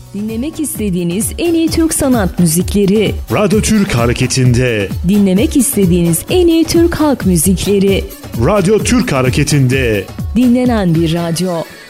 Dinlemek istediğiniz en iyi Türk sanat müzikleri. Radyo Türk Hareketi'nde. Dinlemek istediğiniz en iyi Türk halk müzikleri. Radyo Türk Hareketi'nde. Dinlenen bir radyo.